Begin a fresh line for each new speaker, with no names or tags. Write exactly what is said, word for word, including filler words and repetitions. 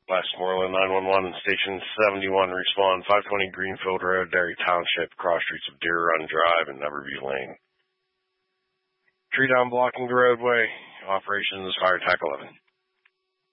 Westmoreland nine one one, Station seventy-one, respond five twenty Greenfield Road, Derry Township, cross streets of Deer Run Drive and Neverview Lane. Tree down blocking the roadway. Operations Fire Tac eleven.